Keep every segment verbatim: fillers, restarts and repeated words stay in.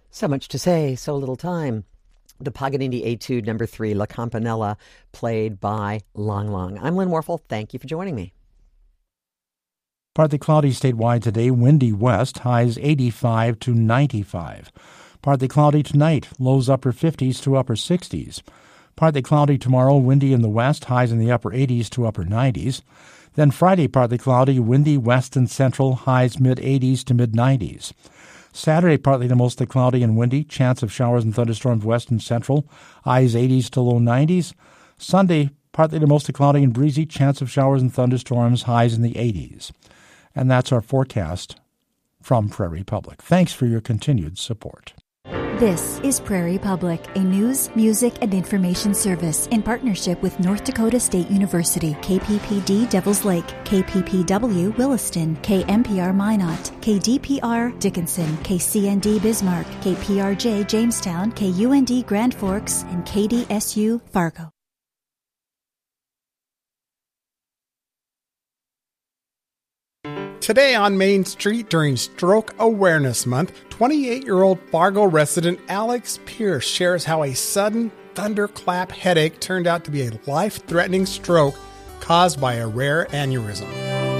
So much to say, so little time. The Paganini Etude number three, La Campanella, played by Lang Lang. I'm Lynn Warfel. Thank you for joining me. Partly cloudy statewide today, windy west, highs eighty-five to ninety-five. Partly cloudy tonight, lows upper fifties to upper sixties. Partly cloudy tomorrow, windy in the west, highs in the upper eighties to upper nineties. Then Friday, partly cloudy, windy west and central, highs mid-eighties to mid-nineties. Saturday, partly to mostly cloudy and windy, chance of showers and thunderstorms west and central, highs eighties to low nineties. Sunday, partly to mostly cloudy and breezy, chance of showers and thunderstorms, highs in the eighties. And that's our forecast from Prairie Public. Thanks for your continued support. This is Prairie Public, a news, music, and information service in partnership with North Dakota State University, K P P D Devils Lake, K P P W Williston, K M P R Minot, K D P R Dickinson, K C N D Bismarck, K P R J Jamestown, K U N D Grand Forks, and K D S U Fargo. Today on Main Street during Stroke Awareness Month, twenty-eight-year-old Fargo resident Alex Pierce shares how a sudden thunderclap headache turned out to be a life-threatening stroke caused by a rare aneurysm.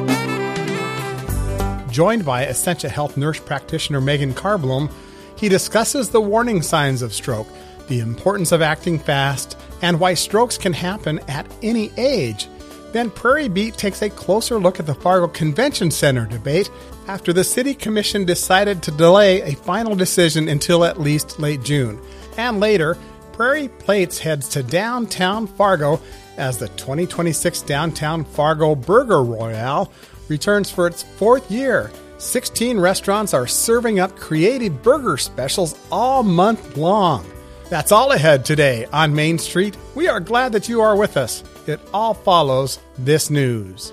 Joined by Essentia Health nurse practitioner Megan Carblom, he discusses the warning signs of stroke, the importance of acting fast, and why strokes can happen at any age. Then Prairie Beat takes a closer look at the Fargo Convention Center debate after the City Commission decided to delay a final decision until at least late June. And later, Prairie Plates heads to downtown Fargo as the twenty twenty-six Downtown Fargo Burger Royale returns for its fourth year. sixteen restaurants are serving up creative burger specials all month long. That's all ahead today on Main Street. We are glad that you are with us. It all follows this news.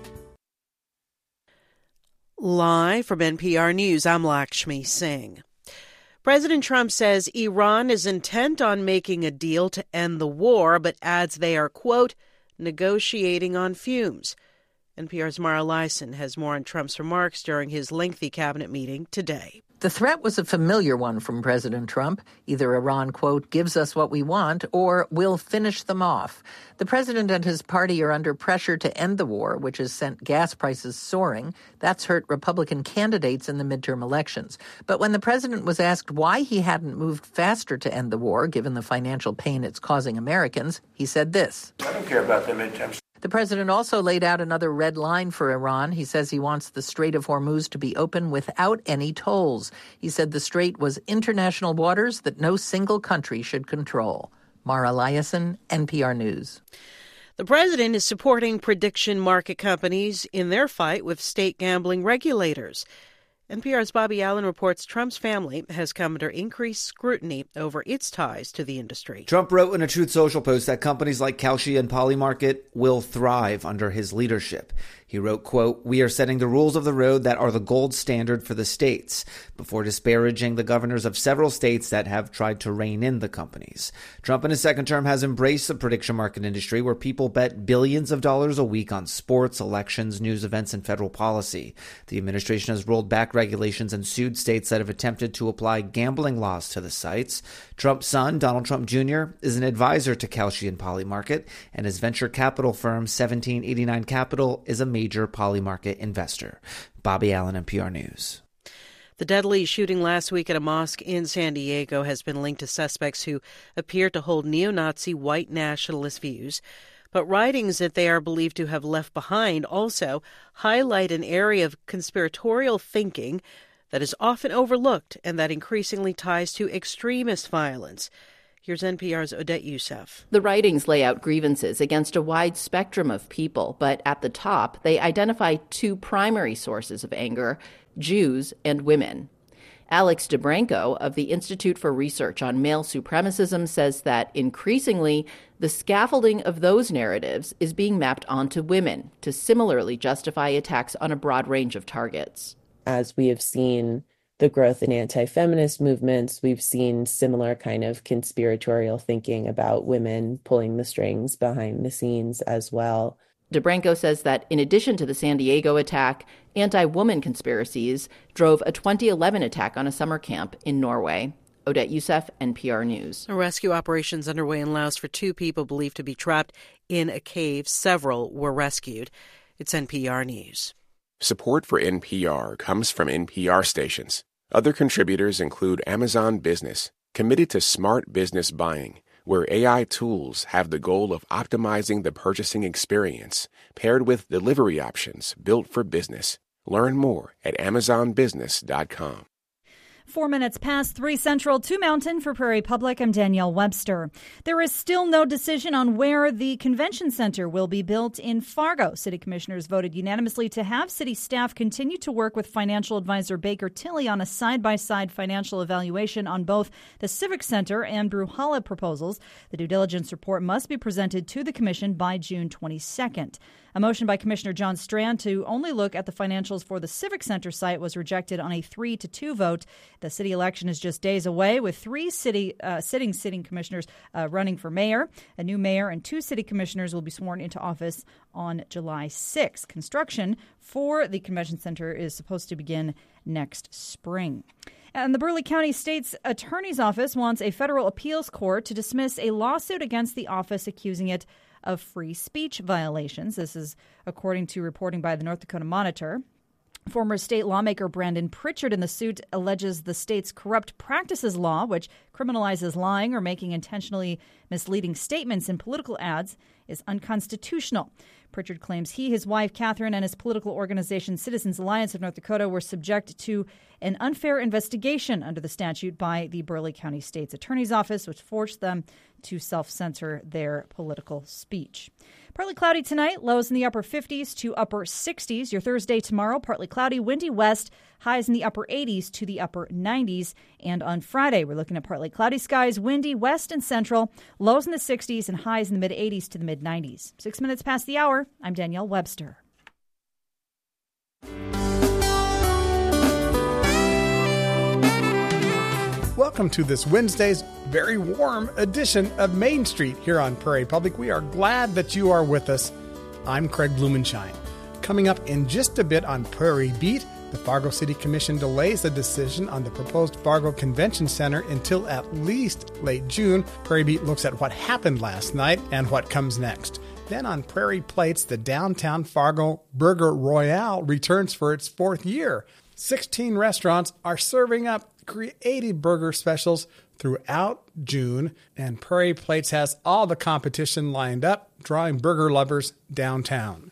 Live from N P R News, I'm Lakshmi Singh. President Trump says Iran is intent on making a deal to end the war, but adds they are, quote, negotiating on fumes. N P R's Mara Leisen has more on Trump's remarks during his lengthy cabinet meeting today. The threat was a familiar one from President Trump. Either Iran, quote, gives us what we want, or we'll finish them off. The president and his party are under pressure to end the war, which has sent gas prices soaring. That's hurt Republican candidates in the midterm elections. But when the president was asked why he hadn't moved faster to end the war, given the financial pain it's causing Americans, he said this. I don't care about the midterms. The president also laid out another red line for Iran. He says he wants the Strait of Hormuz to be open without any tolls. He said the strait was international waters that no single country should control. Mara Liasson, N P R News. The president is supporting prediction market companies in their fight with state gambling regulators. N P R's Bobby Allen reports Trump's family has come under increased scrutiny over its ties to the industry. Trump wrote in a Truth Social post that companies like Kalshi and Polymarket will thrive under his leadership. He wrote, quote, "We are setting the rules of the road that are the gold standard for the states," before disparaging the governors of several states that have tried to rein in the companies. Trump in his second term has embraced the prediction market industry where people bet billions of dollars a week on sports, elections, news events, and federal policy. The administration has rolled back regulations and sued states that have attempted to apply gambling laws to the sites. Trump's son, Donald Trump Junior, is an advisor to Kalshi and Polymarket, and his venture capital firm, seventeen eighty-nine Capital, is a major Polymarket investor. Bobby Allen, N P R News. The deadly shooting last week at a mosque in San Diego has been linked to suspects who appear to hold neo-Nazi white nationalist views. But writings that they are believed to have left behind also highlight an area of conspiratorial thinking that is often overlooked and that increasingly ties to extremist violence. Here's N P R's Odette Youssef. The writings lay out grievances against a wide spectrum of people, but at the top, they identify two primary sources of anger, Jews and women. Alex DeBranco of the Institute for Research on Male Supremacism says that increasingly, the scaffolding of those narratives is being mapped onto women to similarly justify attacks on a broad range of targets. As we have seen the growth in anti-feminist movements, we've seen similar kind of conspiratorial thinking about women pulling the strings behind the scenes as well. DeBranco says that in addition to the San Diego attack, anti-woman conspiracies drove a twenty eleven attack on a summer camp in Norway. Odette Youssef, N P R News. A rescue operation's underway in Laos for two people believed to be trapped in a cave. Several were rescued. It's N P R News. Support for N P R comes from N P R stations. Other contributors include Amazon Business, committed to smart business buying, where A I tools have the goal of optimizing the purchasing experience, paired with delivery options built for business. Learn more at amazon business dot com. Four minutes past three Central, two Mountain for Prairie Public. I'm Danielle Webster. There is still no decision on where the convention center will be built in Fargo. City commissioners voted unanimously to have city staff continue to work with financial advisor Baker Tilly on a side-by-side financial evaluation on both the Civic Center and Bruhala proposals. The due diligence report must be presented to the commission by June twenty-second. A motion by Commissioner John Strand to only look at the financials for the Civic Center site was rejected on a three to two vote. The city election is just days away, with three city uh, sitting sitting commissioners uh, running for mayor. A new mayor and two city commissioners will be sworn into office on July sixth. Construction for the convention center is supposed to begin next spring. And the Burleigh County State's Attorney's Office wants a federal appeals court to dismiss a lawsuit against the office accusing it of free speech violations. This is according to reporting by the North Dakota Monitor. Former state lawmaker Brandon Pritchard in the suit alleges the state's corrupt practices law, which criminalizes lying or making intentionally misleading statements in political ads, is unconstitutional. Pritchard claims he, his wife, Catherine, and his political organization Citizens Alliance of North Dakota were subject to an unfair investigation under the statute by the Burleigh County State's Attorney's Office, which forced them to self-censor their political speech. Partly cloudy tonight, lows in the upper fifties to upper sixties. Your Thursday tomorrow, partly cloudy, windy west, highs in the upper eighties to the upper nineties. And on Friday, we're looking at partly cloudy skies, windy west and central, lows in the sixties and highs in the mid-eighties to the mid-nineties. Six minutes past the hour, I'm Danielle Webster. Welcome to this Wednesday's very warm edition of Main Street here on Prairie Public. We are glad that you are with us. I'm Craig Blumenshine. Coming up in just a bit on Prairie Beat, the Fargo City Commission delays a decision on the proposed Fargo Convention Center until at least late June. Prairie Beat looks at what happened last night and what comes next. Then on Prairie Plates, the downtown Fargo Burger Royale returns for its fourth year. sixteen restaurants are serving up creative burger specials throughout June, and Prairie Plates has all the competition lined up, drawing burger lovers downtown.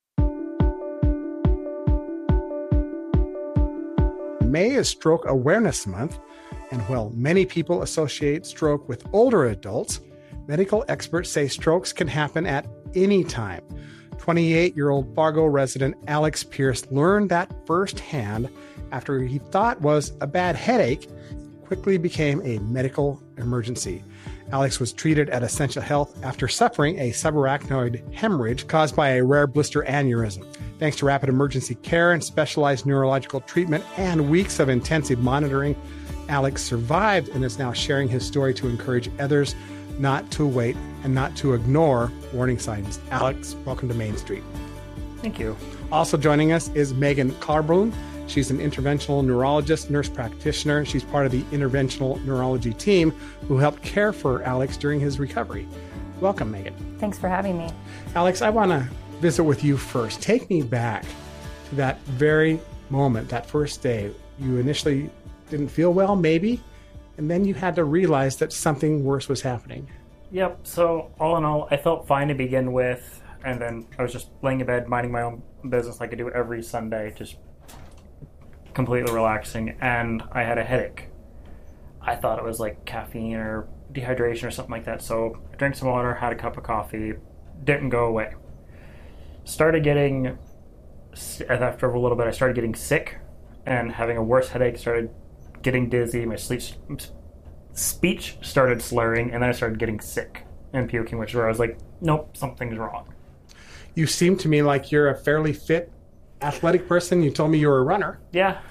May is Stroke Awareness Month, and while many people associate stroke with older adults, medical experts say strokes can happen at any time. twenty-eight-year-old Fargo resident Alex Pierce learned that firsthand after he thought was a bad headache, quickly became a medical emergency. Alex was treated at Essentia Health after suffering a subarachnoid hemorrhage caused by a rare blister aneurysm. Thanks to rapid emergency care and specialized neurological treatment and weeks of intensive monitoring, Alex survived and is now sharing his story to encourage others not to wait and not to ignore warning signs. Alex, welcome to Main Street. Thank you. Also joining us is Megan Carbrun. She's an interventional neurologist, nurse practitioner. She's part of the interventional neurology team who helped care for Alex during his recovery. Welcome, Megan. Thanks for having me. Alex, I want to visit with you first. Take me back to that very moment, that first day. You initially didn't feel well, maybe, and then you had to realize that something worse was happening. Yep. So all in all, I felt fine to begin with, and then I was just laying in bed, minding my own business like I do every Sunday, just completely relaxing, and I had a headache. I thought it was like caffeine or dehydration or something like that, so I drank some water, had a cup of coffee, didn't go away. Started getting, after a little bit, I started getting sick and having a worse headache, started getting dizzy, my sleep, speech started slurring, and then I started getting sick and puking, which is where I was like, nope, something's wrong. You seem to me like you're a fairly fit, athletic person. You told me you were a runner. Yeah.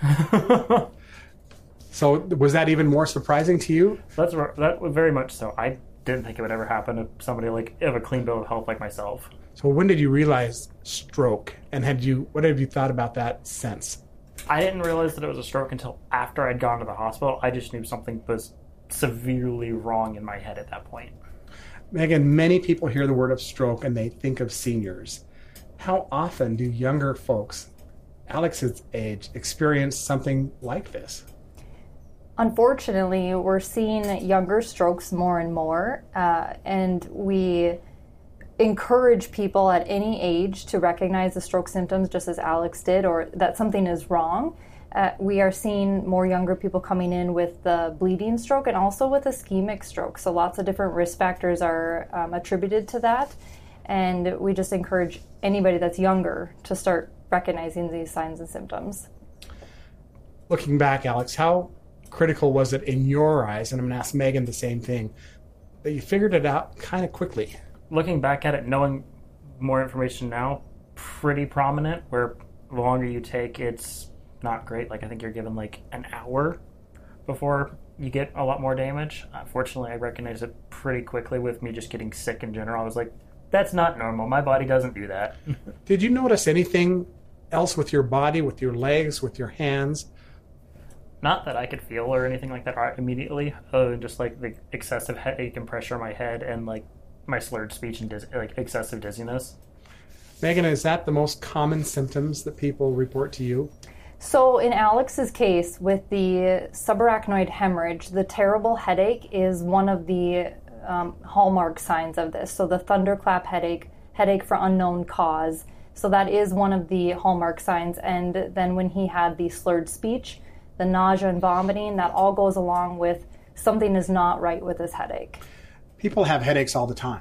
So was that even more surprising to you? That's that very much so. I didn't think it would ever happen to somebody like of a clean bill of health like myself. So when did you realize stroke, and had you what have you thought about that since? I didn't realize that it was a stroke until after I'd gone to the hospital. I just knew something was severely wrong in my head at that point. Megan, many people hear the word of stroke and they think of seniors. How often do younger folks, Alex's age, experience something like this? Unfortunately, we're seeing younger strokes more and more, uh, and we encourage people at any age to recognize the stroke symptoms just as Alex did, or that something is wrong. Uh, we are seeing more younger people coming in with the bleeding stroke and also with ischemic stroke. So lots of different risk factors are um, attributed to that. And we just encourage anybody that's younger to start recognizing these signs and symptoms. Looking back, Alex, how critical was it in your eyes, and I'm going to ask Megan the same thing, that you figured it out kind of quickly? Looking back at it, knowing more information now, pretty prominent, where the longer you take, it's not great. Like, I think you're given like an hour before you get a lot more damage. Unfortunately, I recognized it pretty quickly with me just getting sick in general. I was like, that's not normal. My body doesn't do that. Did you notice anything else with your body, with your legs, with your hands? Not that I could feel or anything like that immediately, other than just like the excessive headache and pressure on my head and like my slurred speech and diz- like excessive dizziness. Megan, is that the most common symptoms that people report to you? So in Alex's case, with the subarachnoid hemorrhage, the terrible headache is one of the um, hallmark signs of this. So the thunderclap headache, headache for unknown cause. So that is one of the hallmark signs. And then when he had the slurred speech, the nausea and vomiting, that all goes along with something is not right with his headache. People have headaches all the time.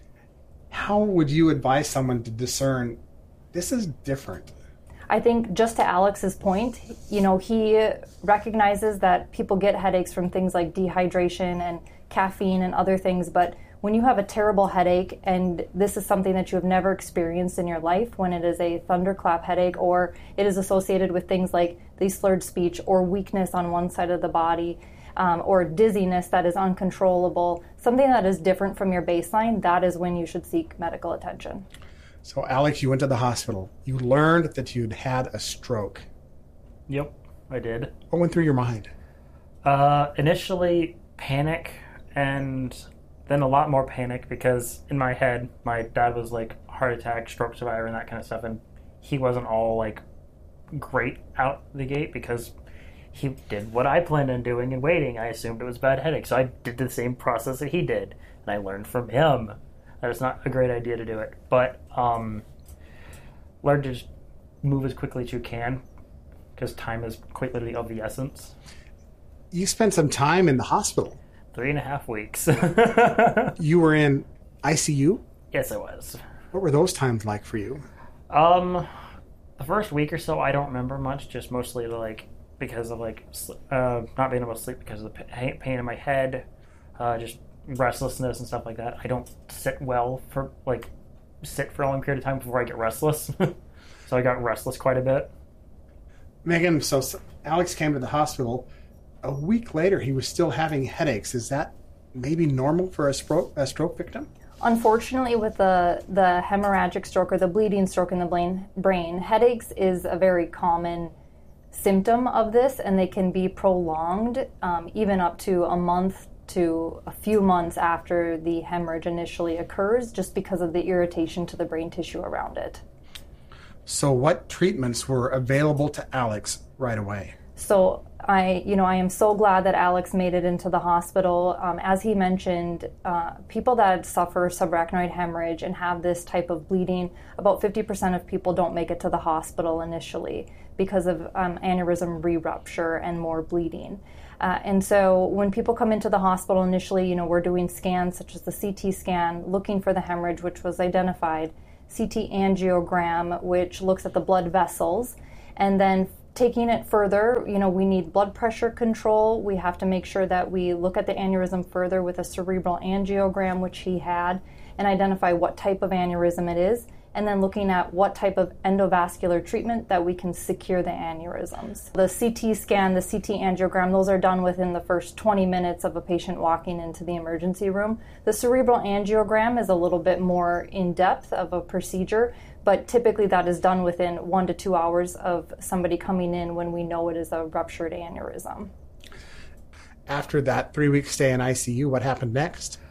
How would you advise someone to discern this is different? I think just to Alex's point, you know, he recognizes that people get headaches from things like dehydration and caffeine and other things, but when you have a terrible headache and this is something that you have never experienced in your life, when it is a thunderclap headache or it is associated with things like the slurred speech or weakness on one side of the body, um, or dizziness that is uncontrollable, something that is different from your baseline, that is when you should seek medical attention. So, Alex, you went to the hospital. You learned that you'd had a stroke. Yep, I did. What went through your mind? Uh, initially, panic, and then a lot more panic because in my head, my dad was like heart attack, stroke survivor, and that kind of stuff, and he wasn't all like great out the gate because he did what I planned on doing and waiting. I assumed it was bad headache, so I did the same process that he did, and I learned from him that it's not a great idea to do it. But um, learn to just move as quickly as you can because time is quite literally of the essence. You spent some time in the hospital. Three and a half weeks. You were in I C U? Yes, I was. What were those times like for you? Um, the first week or so, I don't remember much, just mostly like because of like uh, not being able to sleep because of the pain in my head, uh, just restlessness and stuff like that. I don't sit well for like sit for a long period of time before I get restless. So I got restless quite a bit. Megan, so Alex came to the hospital. A week later, he was still having headaches. Is that maybe normal for a stroke, a stroke victim? Unfortunately, with the, the hemorrhagic stroke or the bleeding stroke in the brain, brain, headaches is a very common symptom of this, and they can be prolonged um, even up to a month to a few months after the hemorrhage initially occurs, just because of the irritation to the brain tissue around it. So what treatments were available to Alex right away? So I, you know, I am so glad that Alex made it into the hospital. Um, as he mentioned, uh, people that suffer subarachnoid hemorrhage and have this type of bleeding, about fifty percent of people don't make it to the hospital initially because of um, aneurysm re-rupture and more bleeding. Uh, and so when people come into the hospital initially, you know, we're doing scans such as the C T scan, looking for the hemorrhage, which was identified, C T angiogram, which looks at the blood vessels, and then taking it further, you know, we need blood pressure control. We have to make sure that we look at the aneurysm further with a cerebral angiogram, which he had, and identify what type of aneurysm it is. and then looking at what type of endovascular treatment that we can secure the aneurysms. The C T scan, the C T angiogram, those are done within the first twenty minutes of a patient walking into the emergency room. The cerebral angiogram is a little bit more in-depth of a procedure, but typically that is done within one to two hours of somebody coming in when we know it is a ruptured aneurysm. After that three-week stay in I C U, what happened next?